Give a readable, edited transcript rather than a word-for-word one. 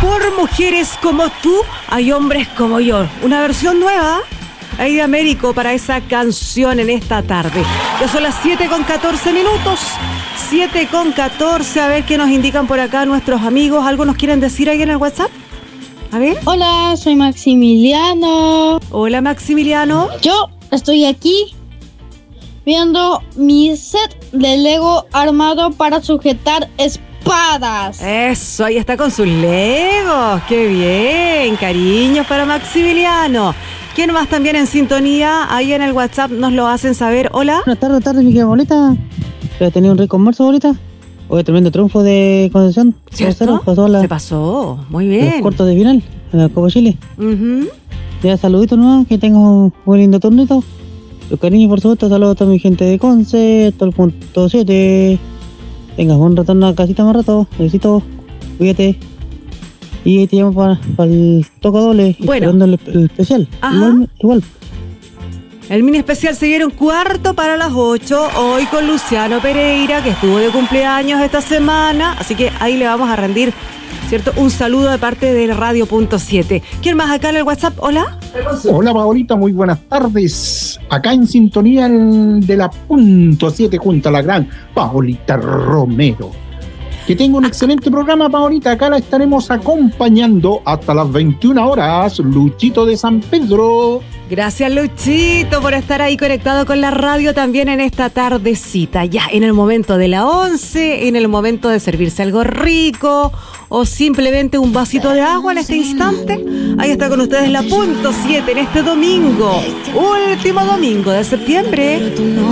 Por mujeres como tú, hay hombres como yo. Una versión nueva ahí de Américo para esa canción en esta tarde. Ya son las 7:14. 7:14. A ver qué nos indican por acá nuestros amigos. ¿Algo nos quieren decir ahí en el WhatsApp? A ver. Hola, soy Maximiliano. Hola, Maximiliano. Yo estoy aquí viendo mi set de Lego armado para sujetar espadas. Eso, ahí está con sus Legos. ¡Qué bien! Cariños para Maximiliano. ¿Quién más también en sintonía? Ahí en el WhatsApp nos lo hacen saber. Hola. Buenas tardes, mi querida bolita. ¿Has tenido un rico almuerzo, bolita? Hoy tremendo triunfo de Concepción. ¿Cierto? Se pasó. Muy bien. Los cuartos de final en la Copa Chile. Uh-huh. Ya, saluditos nomás, que tengo un muy lindo tornito. Los cariños, por supuesto, saludos a toda mi gente de Conce, todo el punto 7. Tengas buen retorno a casita más rato. Besito, cuídate. Y te llamo para el toca doble. Bueno. El especial. Ajá. Igual. El mini especial se viene un cuarto para las 8. Hoy con Luciano Pereira, que estuvo de cumpleaños esta semana. Así que ahí le vamos a rendir, ¿cierto? Un saludo de parte del Radio.7. ¿Quién más acá en el WhatsApp? Hola. Hola, Paolita, muy buenas tardes. Acá en sintonía de la .7 junto a la gran Paolita Romero. Que tenga un excelente programa, Paolita. Acá la estaremos acompañando hasta las 21 horas. Luchito de San Pedro. Gracias, Luchito, por estar ahí conectado con la radio también en esta tardecita. Ya en el momento de la 11, en el momento de servirse algo rico o simplemente un vasito de agua en este instante. Ahí está con ustedes la .7 en este domingo, último domingo de septiembre.